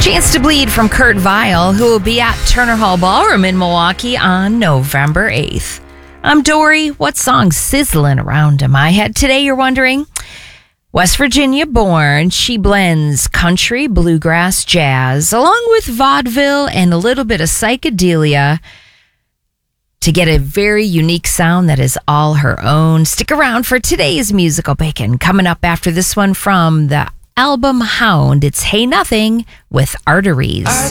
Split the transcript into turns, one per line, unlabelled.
Chance to Bleed from Kurt Vile, who will be at Turner Hall Ballroom in Milwaukee on November 8th. I'm Dory. What song's sizzling around in my head today, you're wondering? West Virginia born, she blends country, bluegrass, jazz, along with vaudeville and a little bit of psychedelia to get a very unique sound that is all her own. Stick around for today's musical bacon. Coming up after this one from the album Hound, it's Hey Nothing with Arteries.